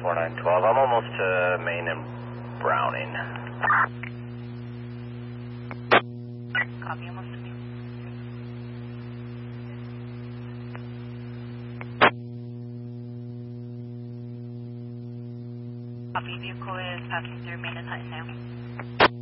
4912. I'm almost to Main and Browning. Copy, almost to me. Copy, vehicle is passing through Main and Hutton now.